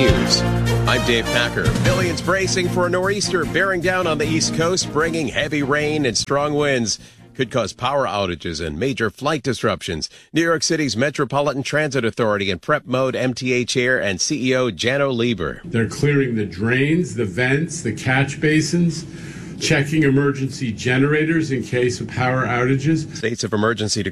News. I'm Dave Packer. Millions bracing for a nor'easter bearing down on the East Coast, bringing heavy rain and strong winds. Could cause power outages and major flight disruptions. New York City's Metropolitan Transit Authority in prep mode, MTA Chair and CEO Janno Lieber. They're clearing the drains, the vents, the catch basins, checking emergency generators in case of power outages. States of emergency